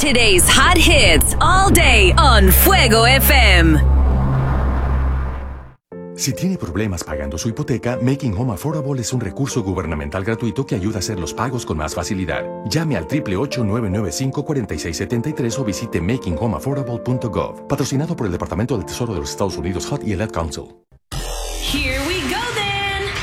Today's hot hits all day on Fuego FM. Si tiene problemas pagando su hipoteca, Making Home Affordable es un recurso gubernamental gratuito que ayuda a hacer los pagos con más facilidad. Llame al 888-995-4673 o visite makinghomeaffordable.gov. Patrocinado por el Departamento del Tesoro de los Estados Unidos, HUD y el Ad Council.